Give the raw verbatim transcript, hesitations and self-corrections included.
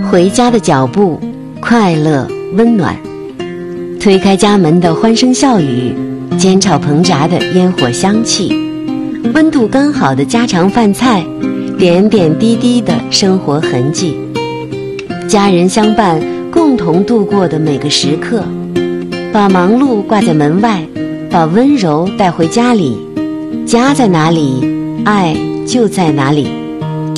回家的脚步，快乐温暖。推开家门的欢声笑语，煎炒烹炸的烟火香气，温度刚好的家常饭菜，点点滴滴的生活痕迹，家人相伴共同度过的每个时刻，把忙碌挂在门外，把温柔带回家里。家在哪里，爱就在哪里。